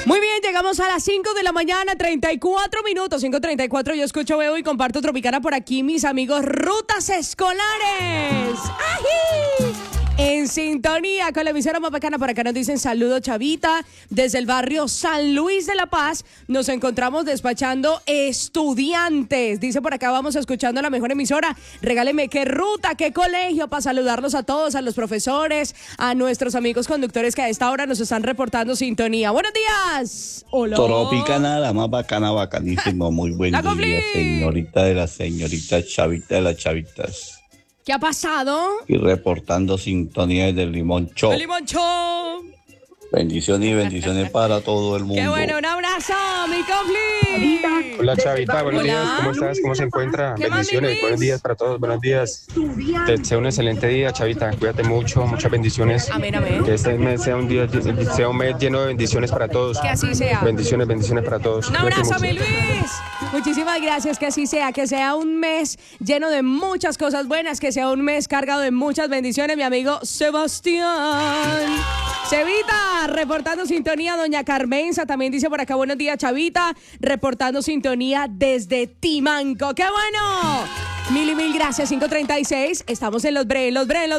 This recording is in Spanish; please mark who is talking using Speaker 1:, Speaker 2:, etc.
Speaker 1: Muy bien, llegamos a las 5 de la mañana, 34 minutos, 5:34. Yo escucho, veo y comparto Tropicana por aquí, mis amigos Rutas Escolares. ¡Ají! En sintonía con la emisora más bacana. Por acá nos dicen saludo, Chavita. Desde el barrio San Luis de la Paz nos encontramos despachando estudiantes. Dice por acá, vamos escuchando la mejor emisora. Regáleme qué ruta, qué colegio, para saludarlos a todos, a los profesores, a nuestros amigos conductores que a esta hora nos están reportando sintonía. ¡Buenos días! Hola.
Speaker 2: Tropicana, la más bacana, bacanísimo. Muy buen
Speaker 1: La
Speaker 2: día,
Speaker 1: Confli.
Speaker 2: señorita de las señoritas, chavita de las chavitas.
Speaker 1: ¿Qué ha pasado?
Speaker 2: Y reportando sintonía desde el Limón Show.
Speaker 1: ¡El Limoncho!
Speaker 2: Bendiciones y bendiciones para todo el mundo.
Speaker 1: ¡Qué bueno! ¡Un abrazo, mi Confli!
Speaker 3: Hola Chavita, buenos
Speaker 1: Hola.
Speaker 3: días, ¿cómo estás? ¿Cómo se encuentra?
Speaker 1: ¿Qué más,
Speaker 3: Bendiciones,
Speaker 1: Luis?
Speaker 3: buenos días para todos, buenos días. Te deseo un excelente día, Chavita, cuídate mucho, muchas bendiciones.
Speaker 1: Amén, amén.
Speaker 3: Que este mes sea un mes lleno de bendiciones para todos.
Speaker 1: Que así sea.
Speaker 3: Bendiciones, bendiciones para todos.
Speaker 1: Un
Speaker 3: Cuídate
Speaker 1: abrazo,
Speaker 3: mucho.
Speaker 1: mi Luis. Muchísimas gracias, que así sea un mes lleno de muchas cosas buenas, que sea un mes cargado de muchas bendiciones, mi amigo Sebastián. Cevita, reportando sintonía, doña Carmenza, también dice por acá, buenos días, Chavita, reportando sintonía desde Timanco. ¡Qué bueno! Mil y mil gracias, 5:36, estamos en los breves.